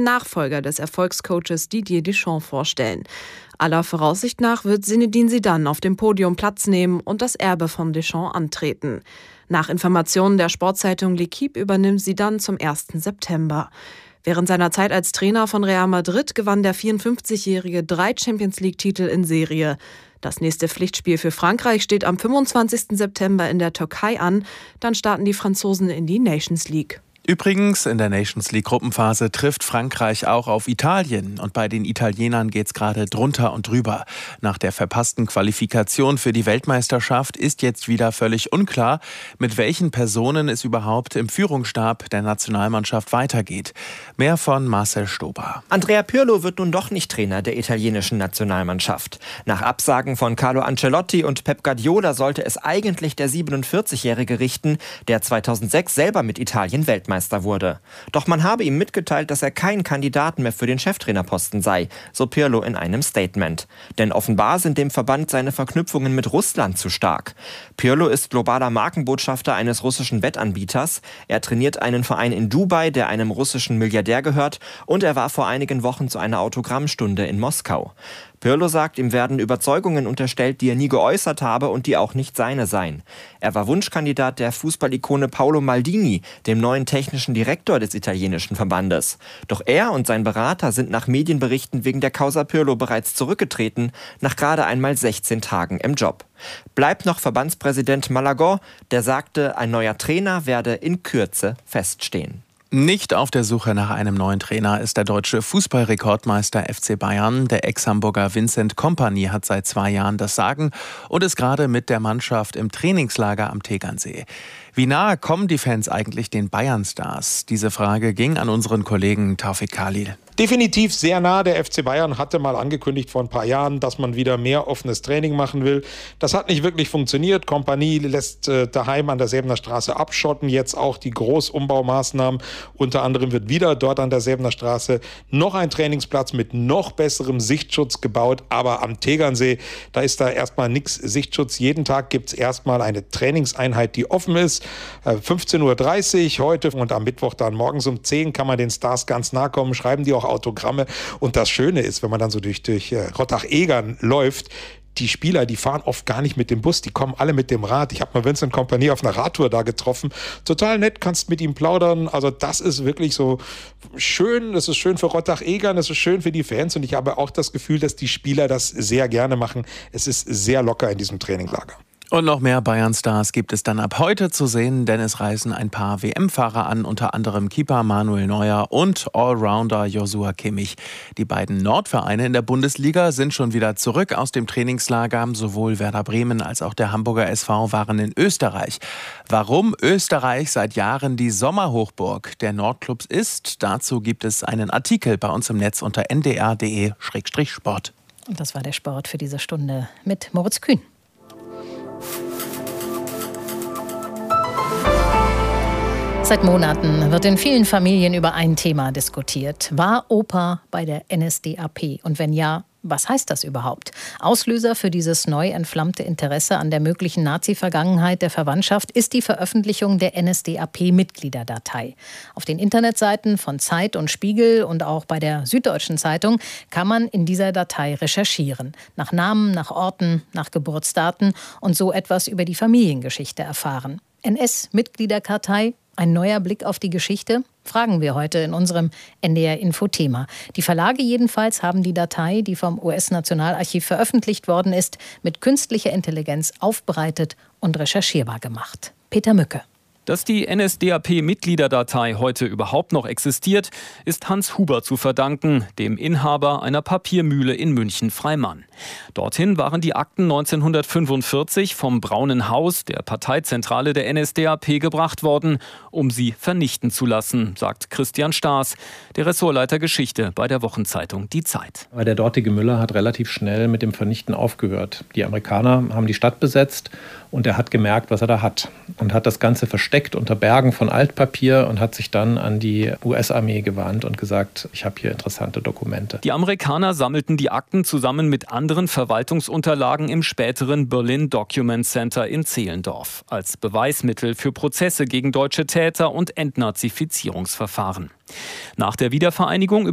Nachfolger des Erfolgscoaches Didier Deschamps vorstellen. Aller Voraussicht nach wird Zinedine Zidane auf dem Podium Platz nehmen und das Erbe von Deschamps antreten. Nach Informationen der Sportzeitung L'Équipe übernimmt Zidane zum 1. September. Während seiner Zeit als Trainer von Real Madrid gewann der 54-Jährige 3 Champions-League-Titel in Serie. Das nächste Pflichtspiel für Frankreich steht am 25. September in der Türkei an. Dann starten die Franzosen in die Nations League. Übrigens, in der Nations League Gruppenphase trifft Frankreich auch auf Italien. Und bei den Italienern geht's gerade drunter und drüber. Nach der verpassten Qualifikation für die Weltmeisterschaft ist jetzt wieder völlig unklar, mit welchen Personen es überhaupt im Führungsstab der Nationalmannschaft weitergeht. Mehr von Marcel Stober. Andrea Pirlo wird nun doch nicht Trainer der italienischen Nationalmannschaft. Nach Absagen von Carlo Ancelotti und Pep Guardiola sollte es eigentlich der 47-Jährige richten, der 2006 selber mit Italien Weltmeister wurde. Doch man habe ihm mitgeteilt, dass er kein Kandidat mehr für den Cheftrainerposten sei, so Pirlo in einem Statement. Denn offenbar sind dem Verband seine Verknüpfungen mit Russland zu stark. Pirlo ist globaler Markenbotschafter eines russischen Wettanbieters. Er trainiert einen Verein in Dubai, der einem russischen Milliardär gehört, und er war vor einigen Wochen zu einer Autogrammstunde in Moskau. Pirlo sagt, ihm werden Überzeugungen unterstellt, die er nie geäußert habe und die auch nicht seine seien. Er war Wunschkandidat der Fußballikone Paolo Maldini, dem neuen technischen Direktor des italienischen Verbandes. Doch er und sein Berater sind nach Medienberichten wegen der Causa Pirlo bereits zurückgetreten, nach gerade einmal 16 Tagen im Job. Bleibt noch Verbandspräsident Malagò, der sagte, ein neuer Trainer werde in Kürze feststehen. Nicht auf der Suche nach einem neuen Trainer ist der deutsche Fußballrekordmeister FC Bayern. Der Ex-Hamburger Vincent Kompany hat seit 2 Jahren das Sagen und ist gerade mit der Mannschaft im Trainingslager am Tegernsee. Wie nahe kommen die Fans eigentlich den Bayern-Stars? Diese Frage ging an unseren Kollegen Taufik Khalil. Definitiv sehr nah. Der FC Bayern hatte mal angekündigt vor ein paar Jahren, dass man wieder mehr offenes Training machen will. Das hat nicht wirklich funktioniert. Kompany lässt daheim an der Säbener Straße abschotten. Jetzt auch die Großumbaumaßnahmen. Unter anderem wird wieder dort an der Säbener Straße noch ein Trainingsplatz mit noch besserem Sichtschutz gebaut. Aber am Tegernsee, da ist da erstmal nichts Sichtschutz. Jeden Tag gibt es erstmal eine Trainingseinheit, die offen ist. 15:30 Uhr heute und am Mittwoch dann morgens um 10 kann man den Stars ganz nahe kommen. Schreiben die auch Autogramme. Und das Schöne ist, wenn man dann so durch Rottach-Egern läuft, die Spieler, die fahren oft gar nicht mit dem Bus, die kommen alle mit dem Rad. Ich habe mal Vincent Kompany auf einer Radtour da getroffen. Total nett, kannst mit ihm plaudern. Also das ist wirklich so schön. Das ist schön für Rottach-Egern, das ist schön für die Fans. Und ich habe auch das Gefühl, dass die Spieler das sehr gerne machen. Es ist sehr locker in diesem Traininglager. Und noch mehr Bayern-Stars gibt es dann ab heute zu sehen, denn es reisen ein paar WM-Fahrer an, unter anderem Keeper Manuel Neuer und Allrounder Joshua Kimmich. Die beiden Nordvereine in der Bundesliga sind schon wieder zurück aus dem Trainingslager. Sowohl Werder Bremen als auch der Hamburger SV waren in Österreich. Warum Österreich seit Jahren die Sommerhochburg der Nordclubs ist, dazu gibt es einen Artikel bei uns im Netz unter ndr.de/sport. Und das war der Sport für diese Stunde mit Moritz Kühn. Seit Monaten wird in vielen Familien über ein Thema diskutiert. War Opa bei der NSDAP? Und wenn ja, was heißt das überhaupt? Auslöser für dieses neu entflammte Interesse an der möglichen Nazi-Vergangenheit der Verwandtschaft ist die Veröffentlichung der NSDAP-Mitgliederdatei. Auf den Internetseiten von Zeit und Spiegel und auch bei der Süddeutschen Zeitung kann man in dieser Datei recherchieren. Nach Namen, nach Orten, nach Geburtsdaten und so etwas über die Familiengeschichte erfahren. NS-Mitgliederkartei? Ein neuer Blick auf die Geschichte? Fragen wir heute in unserem NDR-Info-Thema. Die Verlage jedenfalls haben die Datei, die vom US-Nationalarchiv veröffentlicht worden ist, mit künstlicher Intelligenz aufbereitet und recherchierbar gemacht. Peter Mücke. Dass die NSDAP-Mitgliederdatei heute überhaupt noch existiert, ist Hans Huber zu verdanken, dem Inhaber einer Papiermühle in München-Freimann. Dorthin waren die Akten 1945 vom Braunen Haus, der Parteizentrale der NSDAP, gebracht worden, um sie vernichten zu lassen, sagt Christian Staas, der Ressortleiter Geschichte bei der Wochenzeitung Die Zeit. Aber der dortige Müller hat relativ schnell mit dem Vernichten aufgehört. Die Amerikaner haben die Stadt besetzt und er hat gemerkt, was er da hat. Und hat das Ganze versteckt unter Bergen von Altpapier und hat sich dann an die US-Armee gewandt und gesagt, ich habe hier interessante Dokumente. Die Amerikaner sammelten die Akten zusammen mit anderen Verwaltungsunterlagen im späteren Berlin Document Center in Zehlendorf als Beweismittel für Prozesse gegen deutsche Täter und Entnazifizierungsverfahren. Nach der Wiedervereinigung